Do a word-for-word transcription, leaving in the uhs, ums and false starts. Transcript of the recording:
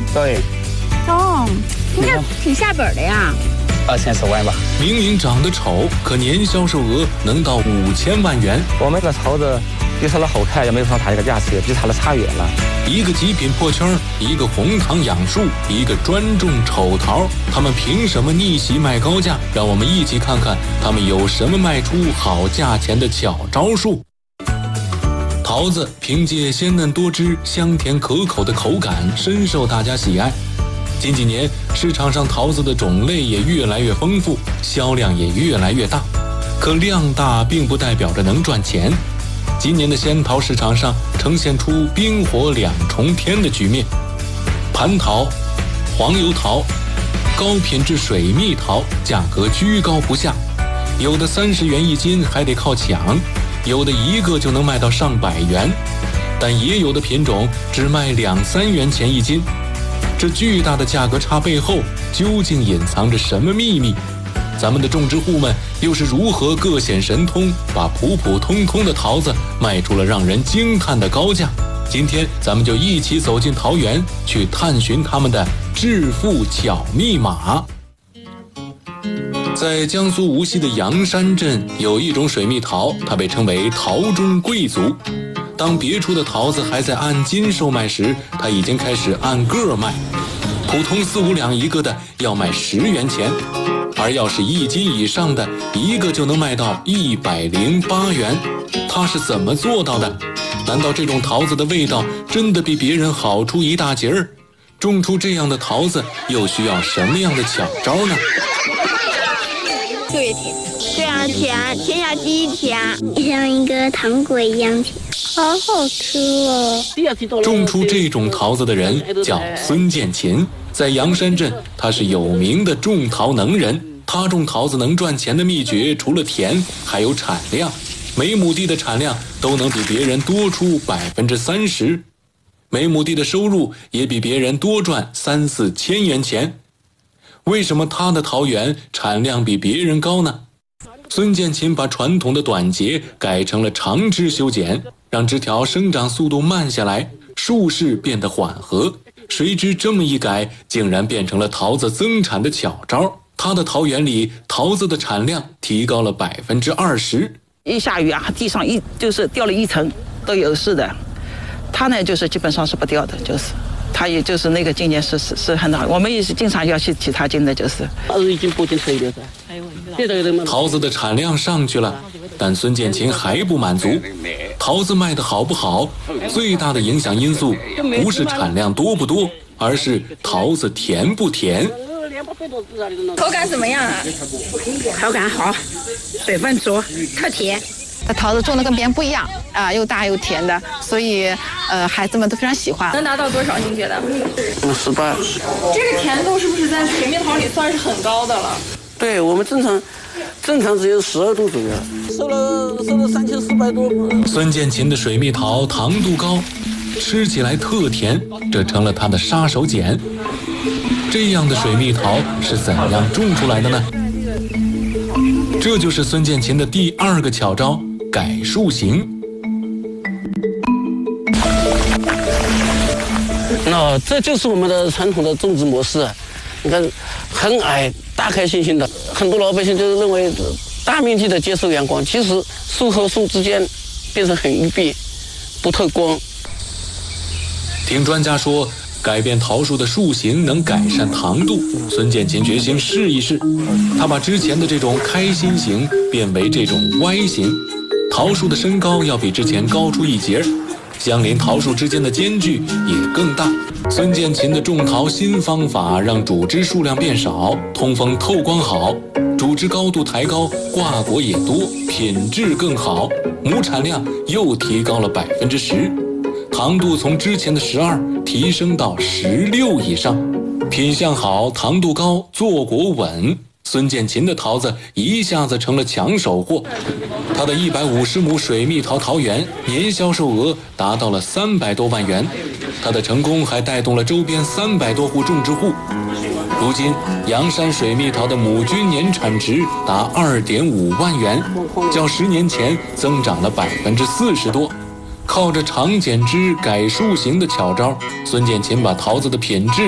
对。 哦，听着挺下本的呀。 二千十万吧。 明明长得丑，可年销售额能到五千万元。 我们的桃子比它的好看，也没说它这个价钱，比它的差远了。 一个极品破圈，一个红糖养树，一个专种丑桃，他们凭什么逆袭卖高价？让我们一起看看他们有什么卖出好价钱的巧招数。桃子凭借鲜嫩多汁、香甜可口的口感，深受大家喜爱。近几年，市场上桃子的种类也越来越丰富，销量也越来越大。可量大并不代表着能赚钱。今年的仙桃市场上呈现出冰火两重天的局面，蟠桃、黄油桃、高品质水蜜桃价格居高不下，有的三十元一斤还得靠抢，有的一个就能卖到上百元，但也有的品种只卖两三元钱一斤。这巨大的价格差背后究竟隐藏着什么秘密？咱们的种植户们又是如何各显神通，把普普通通的桃子卖出了让人惊叹的高价？今天咱们就一起走进桃园，去探寻他们的致富巧密码。在江苏无锡的阳山镇有一种水蜜桃，它被称为桃中贵族。当别处的桃子还在按斤售卖时，它已经开始按个卖，普通四五两一个的要卖十元钱，而要是一斤以上的，一个就能卖到一百零八元。它是怎么做到的？难道这种桃子的味道真的比别人好出一大截儿？种出这样的桃子又需要什么样的巧招呢？ 特别甜， 对啊，甜，甜下去甜， 像一个糖果一样甜，好好吃哦。 种出这种桃子的人叫孙建琴，在阳山镇，他是有名的种桃能人。他种桃子能赚钱的秘诀，除了甜，还有产量。每亩地的产量都能比别人多出百分之三十，每亩地的收入也比别人多赚三四千元钱。为什么他的桃园产量比别人高呢？孙建琴把传统的短节改成了长枝修剪，让枝条生长速度慢下来，树势变得缓和。谁知这么一改，竟然变成了桃子增产的巧招。他的桃园里，桃子的产量提高了百分之二十。 一下雨啊，地上一就是掉了一层都有事的。他呢，就是基本上是不掉的，就是。他也就是那个今年是是是很好，我们也是经常要去提他金的，就是二十一斤不斤可以的。 桃子的产量上去了，但孙建琴还不满足。桃子卖得好不好，最大的影响因素不是产量多不多，而是桃子甜不甜。 口感怎么样啊？ 口感好，水分足，特甜。 这桃子种的跟别人不一样啊，又大又甜的，所以呃孩子们都非常喜欢。 能达到多少？您觉得？ 五十八。 这个甜度是不是在水蜜桃里算是很高的了？ 对，我们正常正常只有十二度左右，收了收了三千四百多。 孙建琴的水蜜桃糖度高，吃起来特甜，这成了他的杀手锏。这样的水蜜桃是怎样种出来的呢？这就是孙建琴的第二个巧招，改树形。 那这就是我们的传统的种植模式，你看很矮，大开心心的，很多老百姓就是认为大面积的接受阳光，其实树和树之间变成很密闭，不透光。 听专家说，改变桃树的树形能改善糖度，孙建琴决心试一试。他把之前的这种开心形变为这种歪形，桃树的身高要比之前高出一截，相邻桃树之间的间距也更大。孙建琴的种桃新方法让主枝数量变少，通风透光好，主枝高度抬高，挂果也多，品质更好，亩产量又提高了百分之十。糖度从之前的十二提升到十六以上，品相好，糖度高，坐果稳。孙建琴的桃子一下子成了抢手货，他的一百五十亩水蜜桃桃园年销售额达到了三百多万元，他的成功还带动了周边三百多户种植户。如今，阳山水蜜桃的亩均年产值达二点五万元，较十年前增长了百分之四十多。靠着长剪枝改树形的巧招，孙建琴把桃子的品质